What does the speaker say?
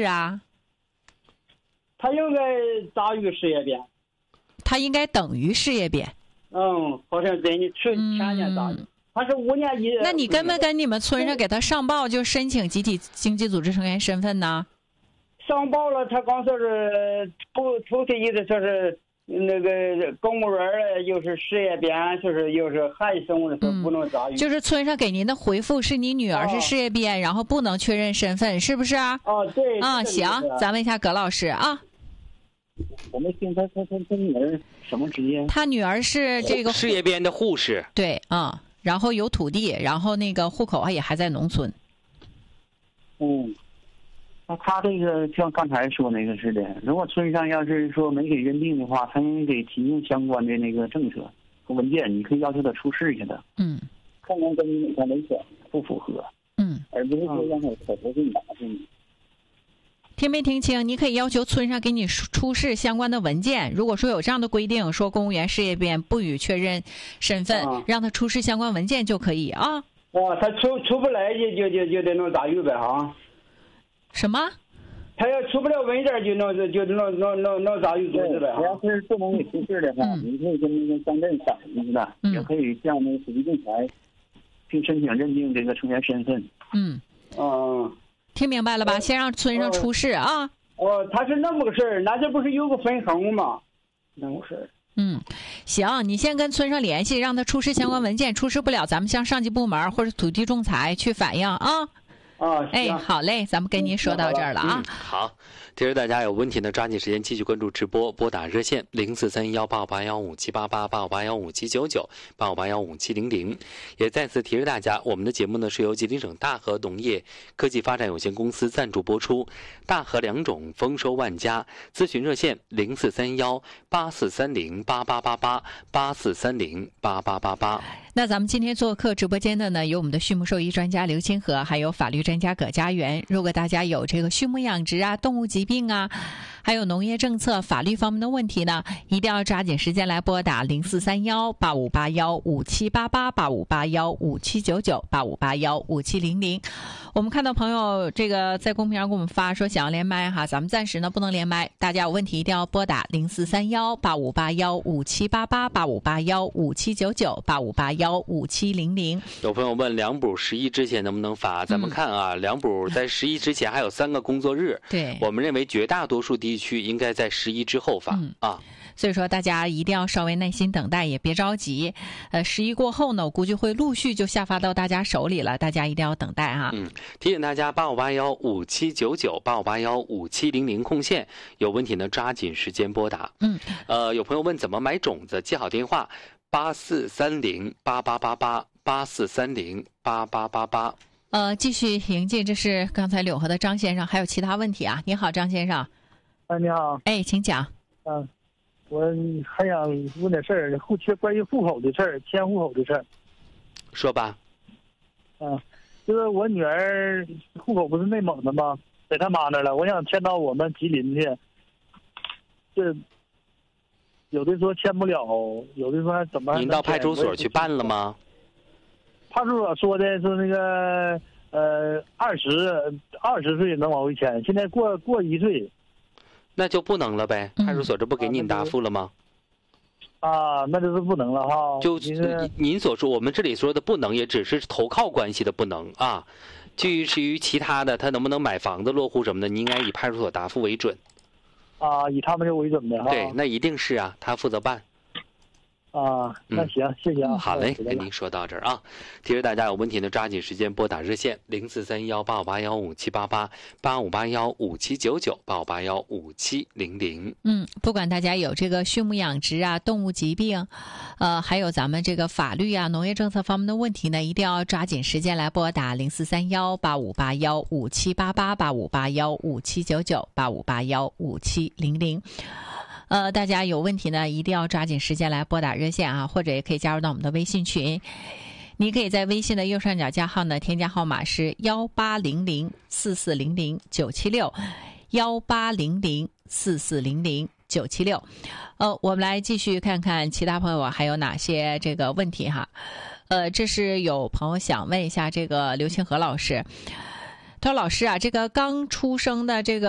啊？ 他应该大于事业编。 他应该等于事业编。 好像在你前年大于。他是5年级。 那你跟没跟你们村上给他上报就申请集体经济组织成员身份呢？ 上报了，他刚说是头提意思说是那个公务员又是事业编，就是又是还送的，说不能大于。 就是村上给您的回复是你女儿是事业编，然后不能确认身份，是不是啊？ 对。 行，咱问一下葛老师啊。 我没听他女儿什么职业？ 他女儿是这个事业编的护士。 对然后有土地，然后那个户口也还在农村。 那他这个像刚才说那个似的，如果村上要是说没给认定的话，他应该提供相关的那个政策和文件，你可以要求他出示去的。看看跟你哪项文件不符合。而不是说让他口头给你答复你。 听没听清？你可以要求村上给你出示相关的文件。如果说有这样的规定，说公务员事业编不予确认身份，让他出示相关文件就可以啊。 他出不来就得弄大于呗哈。 什么？ 他要出不了文件就弄大于组织呗。 要是不能给出示的话，你可以跟那个乡镇反映的，也可以向那个土地仲裁并申请认定这个成员身份。 听明白了吧？先让村上出示啊。 他是那么个事儿，那这不是有个分红吗？那么个事儿。 行，你先跟村上联系，让他出示相关文件，出示不了，咱们向上级部门或者土地仲裁去反映啊。好嘞，咱们跟您说到这儿了啊。 好，其实大家有问题呢，抓紧时间继续关注直播，拨打热线043185878885579985815700。也再次提示大家，我们的节目呢是由吉林省大和农业科技发展有限公司赞助播出。大和良种丰收万家，咨询热线04318430888884308888。 那咱们今天做客直播间的呢，有我们的畜牧兽医专家刘清和，还有法律专家葛家园。如果大家有这个畜牧养殖啊、动物疾病啊，还有农业政策、法律方面的问题呢，一定要抓紧时间来拨打0431858157888581579985815700。我们看到朋友这个在公屏上给我们发说想要连麦哈，咱们暂时呢不能连麦，大家有问题一定要拨打0431858157888581579985815700。 有朋友问两补11之前能不能发？咱们看啊，两补在11之前还有3个工作日。 对， 我们认为绝大多数地区应该在11之后发所以说大家一定要稍微耐心等待，也别着急。11过后呢，我估计会陆续就下发到大家手里了，大家一定要等待哈。 提醒大家8581579985815700空线，有问题呢抓紧时间拨打。有朋友问怎么买种子，记好电话8430888884308888。 继续迎接，这是刚才柳河的张先生，还有其他问题啊？你好，张先生。 你好。 请讲。 我还想问点事儿，关于户口的事儿，迁户口的事儿。 说吧。 就是我女儿户口不是内蒙的吗？在她妈那儿了，我想迁到我们吉林去。这有的说迁不了，有的说怎么？ 您到派出所去办了吗？ 派出所说的是那个20岁能往回迁，现在过1岁。 那就不能了呗，派出所这不给您答复了吗？ 那就是不能了哈。 就您所说，我们这里说的不能，也只是投靠关系的不能啊。至于其他的，他能不能买房子、落户什么的，你应该以派出所答复为准。 以他们为准的哈。 对，那一定是啊，他负责办。 那行，谢谢啊。 好嘞，跟您说到这儿啊。提示大家有问题呢，抓紧时间拨打热线04318587888581579985815700。 不管大家有这个畜牧养殖啊、动物疾病，还有咱们这个法律啊、农业政策方面的问题呢，一定要抓紧时间来拨打0431858157888581579985815700。大家有问题呢，一定要抓紧时间来拨打热线啊，或者也可以加入到我们的微信群。你可以在微信的右上角加号呢，添加号码是18004400-976，18004400-976。我们来继续看看其他朋友还有哪些这个问题哈。这是有朋友想问一下这个刘清和老师，他说老师啊，这个刚出生的这个